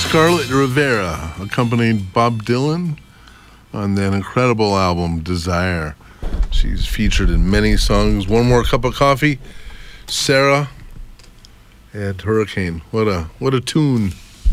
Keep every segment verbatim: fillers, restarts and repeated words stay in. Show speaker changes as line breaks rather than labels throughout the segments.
Scarlett Rivera accompanied Bob Dylan on that incredible album, Desire. She's featured in many songs. One More Cup of Coffee, Sarah, and Hurricane. What a what a tune.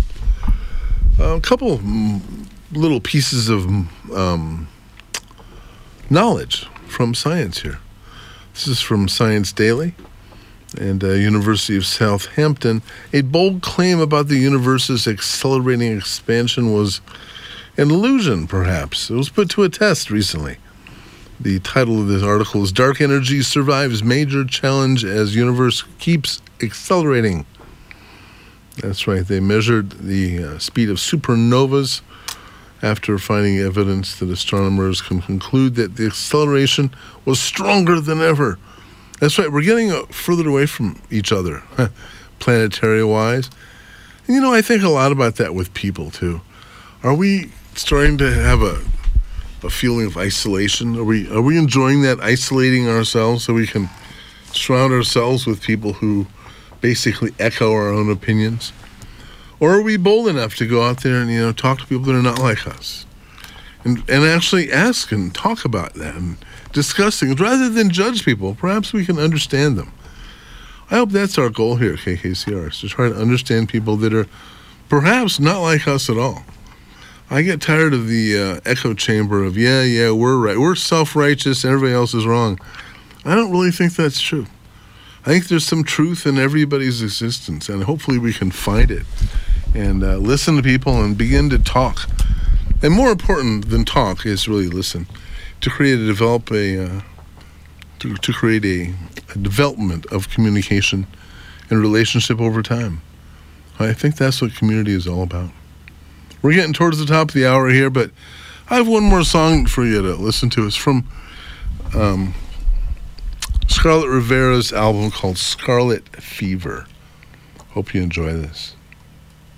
A couple little pieces of um, knowledge from science here. This is from Science Daily and uh, University of Southampton. A bold claim about the universe's accelerating expansion was an illusion, perhaps. It was put to a test recently. The title of this article is Dark Energy Survives Major Challenge as Universe Keeps Accelerating. That's right. They measured the uh, speed of supernovas after finding evidence that astronomers can conclude that the acceleration was stronger than ever. That's right. We're getting uh, further away from each other, planetary-wise. And, you know, I think a lot about that with people, too. Are we starting to have a a feeling of isolation? Are we are we enjoying that, isolating ourselves so we can surround ourselves with people who basically echo our own opinions? Or are we bold enough to go out there and, you know, talk to people that are not like us? And and actually ask and talk about that and discuss things rather than judge people. Perhaps we can understand them. I hope that's our goal here at K K C R, is to try to understand people that are perhaps not like us at all. I get tired of the uh, echo chamber of, yeah, yeah, we're right. We're self-righteous and everybody else is wrong. I don't really think that's true. I think there's some truth in everybody's existence, and hopefully we can find it and uh, listen to people and begin to talk. And more important than talk is really listen, to create a develop a uh, to, to create a, a development of communication and relationship over time. I think that's what community is all about. We're getting towards the top of the hour here, but I have one more song for you to listen to. It's from um, Scarlett Rivera's album called Scarlet Fever. Hope you enjoy this.